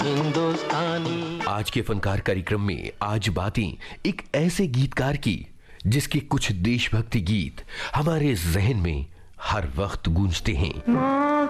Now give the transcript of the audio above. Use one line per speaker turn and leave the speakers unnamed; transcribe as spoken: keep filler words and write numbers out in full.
हिंदुस्तानी।
आज के फनकार कार्यक्रम में आज बातें एक ऐसे गीतकार की जिसके कुछ देशभक्ति गीत हमारे जहन में हर वक्त गूंजते हैं।